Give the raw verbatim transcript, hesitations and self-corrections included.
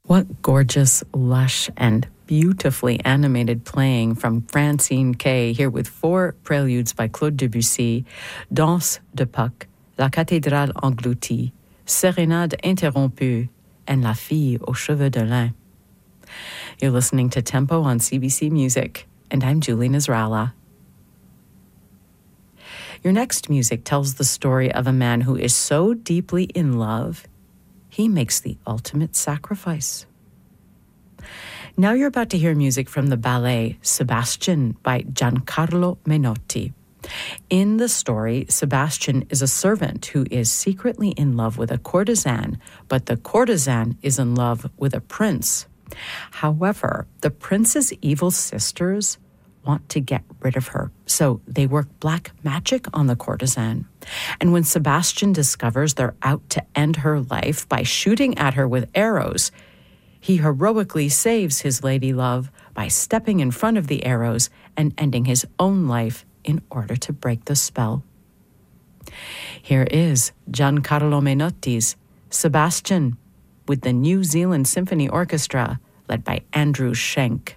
What gorgeous, lush, and beautifully animated playing from Francine Kay, here with four preludes by Claude Debussy: Danse de Puck, La cathédrale engloutie, Sérénade interrompue, and La fille aux cheveux de lin. You're listening to Tempo on C B C Music, and I'm Julie Nasrallah. Your next music tells the story of a man who is so deeply in love, he makes the ultimate sacrifice. Now you're about to hear music from the ballet Sebastian by Giancarlo Menotti. In the story, Sebastian is a servant who is secretly in love with a courtesan, but the courtesan is in love with a prince. However, the prince's evil sisters want to get rid of her, so they work black magic on the courtesan. And when Sebastian discovers they're out to end her life by shooting at her with arrows, he heroically saves his lady love by stepping in front of the arrows and ending his own life in order to break the spell. Here is Giancarlo Menotti's Sebastian with the New Zealand Symphony Orchestra led by Andrew Schenk.